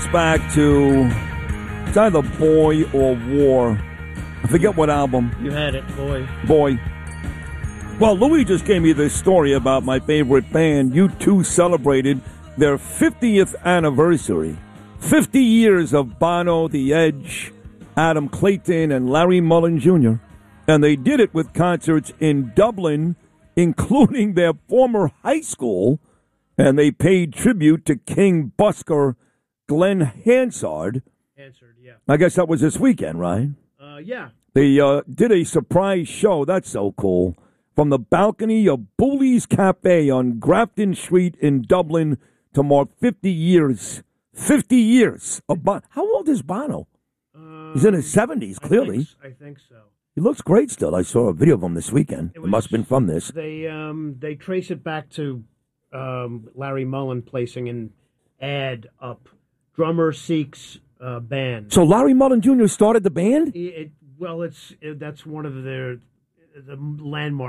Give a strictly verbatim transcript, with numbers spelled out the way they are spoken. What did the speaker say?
back to, it's either Boy or War. I forget what album. You had it, Boy. Boy. Well, Louis just gave me this story about my favorite band. U two celebrated their fiftieth anniversary. fifty years of Bono, The Edge, Adam Clayton, and Larry Mullen Junior And they did it with concerts in Dublin, including their former high school. And they paid tribute to King busker Glenn Hansard. Hansard, yeah. I guess that was this weekend, right? Uh, yeah. They uh, did a surprise show. That's so cool. From the balcony of Booley's Cafe on Grafton Street in Dublin to mark fifty years. fifty years. Of Bon- How old is Bono? Um, He's in his seventies, clearly. I think, I think so. He looks great still. I saw a video of him this weekend. It, was, it must have been from this. They um, they trace it back to um, Larry Mullen placing an ad up. Drummer seeks uh, band. So Larry Mullen Junior started the band? It, it, well, it's it, that's one of their the landmarks.